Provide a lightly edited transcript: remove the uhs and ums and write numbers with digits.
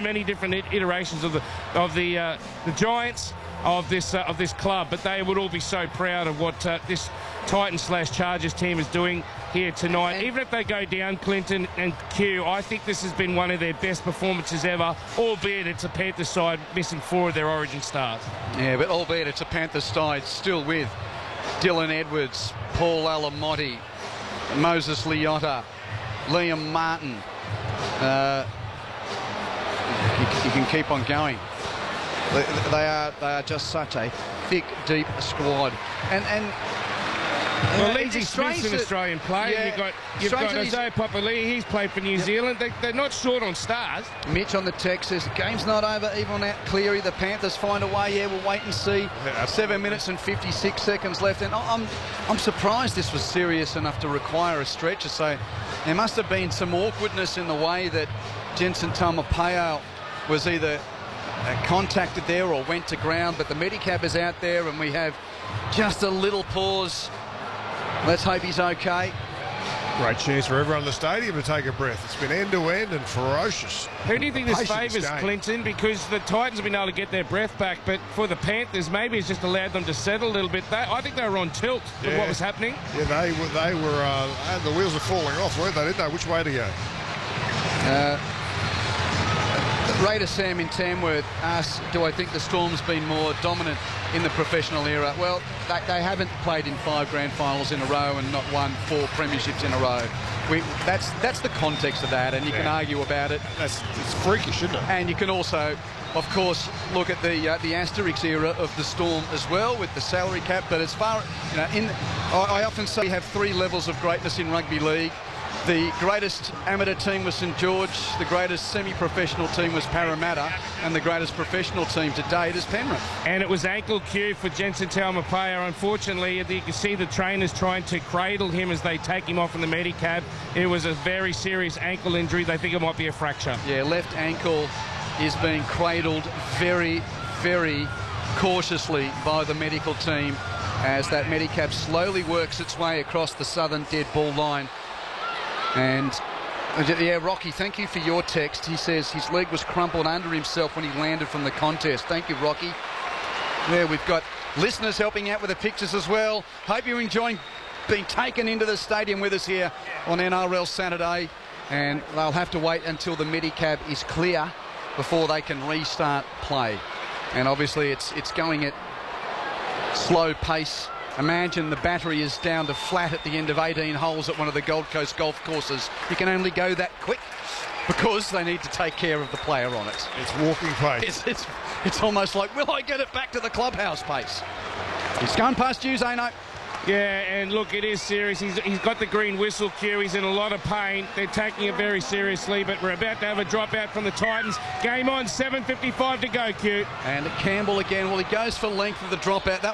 many different iterations of the Giants, of this club, but they would all be so proud of what this Titans/Chargers team is doing here tonight. Even if they go down, Clinton and Q, I think this has been one of their best performances ever, albeit it's a Panthers side missing 4 of their origin stars. Yeah, but albeit it's a Panthers side still with Dylan Edwards, Paul Alamotti, Moses Leota, Liam Martin. You can keep on going. They are just such a thick, deep squad. Well, Lindsay Smith's an Australian player. Yeah, You've got Isaiah Papali'i. He's played for New Zealand. They're not short on stars. Mitch on the text says, game's not over, even out Cleary. The Panthers find a way. Yeah, we'll wait and see. 7 minutes and 56 seconds left. And I'm surprised this was serious enough to require a stretcher. So there must have been some awkwardness in the way that Jensen Tamapeo was either contacted there or went to ground. But the Medicab is out there and we have just a little pause. Let's hope he's okay. Great chance for everyone in the stadium to take a breath. It's been end-to-end and ferocious. Who do you think this Patience favours, game. Clinton? Because the Titans have been able to get their breath back, but for the Panthers, maybe it's just allowed them to settle a little bit. I think they were on tilt with what was happening. Yeah, they were the wheels were falling off, weren't they? Didn't know which way to go. Raider Sam in Tamworth asks, do I think the Storm's been more dominant in the professional era? Well, they haven't played in 5 grand finals in a row and not won 4 premierships in a row. That's the context of that, and you can argue about it. It's freakish, isn't it? And you can also, of course, look at the Asterix era of the Storm as well with the salary cap. But as far, I often say we have 3 levels of greatness in rugby league. The greatest amateur team was St George, the greatest semi-professional team was Parramatta, and the greatest professional team to date is Penrith. And it was ankle cue for Jensen Taumapea. Unfortunately, you can see the trainers trying to cradle him as they take him off in the Medicab. It was a very serious ankle injury. They think it might be a fracture. Yeah, left ankle is being cradled very, very cautiously by the medical team as that Medicab slowly works its way across the southern dead ball line. And yeah, Rocky, thank you for your text. He says his leg was crumpled under himself when he landed from the contest. Thank you, Rocky. Yeah, we've got listeners helping out with the pictures as well. Hope you're enjoying being taken into the stadium with us here on NRL Saturday. And they'll have to wait until the Medicab is clear before they can restart play. And obviously it's going at slow pace. Imagine the battery is down to flat at the end of 18 holes at one of the Gold Coast golf courses. You can only go that quick because they need to take care of the player on it. It's walking pace. It's almost like, will I get it back to the clubhouse pace? He's going past you, Zano. Yeah, and look, it is serious. He's got the green whistle cue. He's in a lot of pain. They're taking it very seriously, but we're about to have a dropout from the Titans. Game on, 7:55 to go, Q. And Campbell again. Well, he goes for length of the dropout. That